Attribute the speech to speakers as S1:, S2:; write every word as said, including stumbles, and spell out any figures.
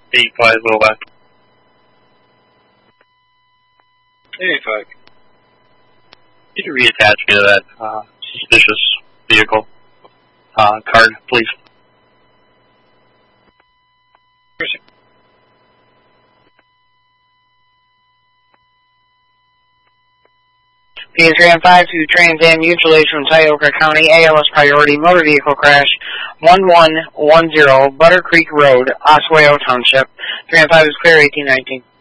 S1: eighty-five, go back.
S2: eighty-five.
S1: Need to reattach me to that uh, suspicious vehicle uh, card, please.
S3: P three M five to Trans Am Mutual Aid from Tioga County, A L S priority, motor vehicle crash, one one one zero, Butter Creek Road, Oswego Township. three M five is clear, eighteen nineteen.